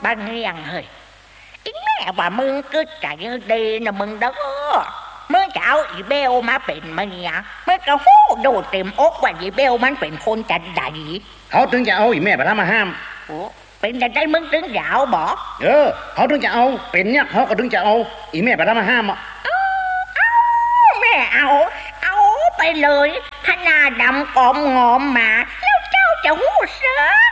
บ้านเลี้ยงเฮ้ยอีแม่ว่ามึงก็ใจดีนะมึงเด้อมึงจะเอาอีเบลมาเป็นเมียมึงก็หู้ดูเต็มอกว่าอีเบลมันเป็นคนจัดใดเขาถึงจะเอาอีแม่ไปทำมาห้ามโอ้เป็นจัดใดมึงถึงจะเอาบ่เขาถึงจะเอาเป็นเนี่ยเขาก็ถึงจะเอาอีแม่ไปทำมาห้ามแม่เอาไปเลยถ้าหน้าดำกอมงอมมาแล้วเจ้าจะหู้เสือ